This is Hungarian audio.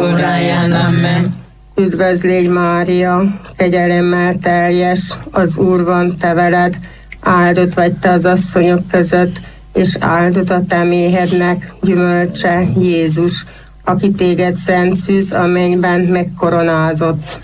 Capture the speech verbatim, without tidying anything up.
óráján. Amen. Üdvözl légy, Mária, kegyelemmel teljes, az Úr van te veled, áldott vagy te az asszonyok között, és áldott a te méhednek gyümölcse, Jézus, aki téged szent szűz a mennyben megkoronázott.